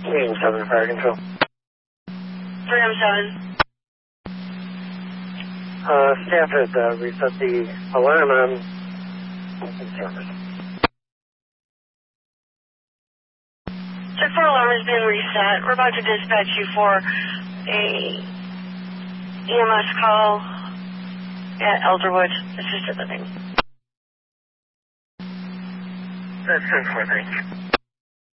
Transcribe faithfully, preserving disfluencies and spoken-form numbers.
three M seven, fire control. three M seven. Uh, staff has uh, reset the alarm on the cameras. Check four alarm has been reset. We're about to dispatch you for a E M S call at Elderwood Assisted Living. That's ten four, thank you.